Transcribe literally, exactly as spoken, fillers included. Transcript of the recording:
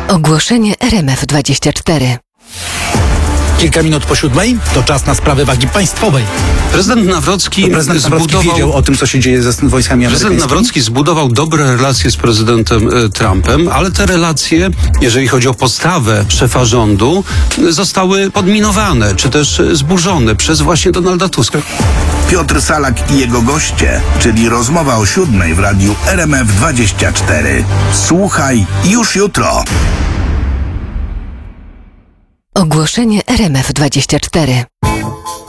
Ogłoszenie R M F dwadzieścia cztery. Kilka minut po siódmej to czas na sprawę wagi państwowej. Prezydent Nawrocki, Prezydent Nawrocki zbudował, wiedział o tym, co się dzieje ze wojskami amerykańskimi. Prezydent Nawrocki zbudował dobre relacje z prezydentem e, Trumpem, ale te relacje, jeżeli chodzi o postawę szefa rządu, zostały podminowane, czy też e, zburzone przez właśnie Donalda Tuska. Piotr Salak i jego goście, czyli rozmowa o siódmej w radiu R M F dwadzieścia cztery. Słuchaj już jutro. Ogłoszenie R M F dwadzieścia cztery.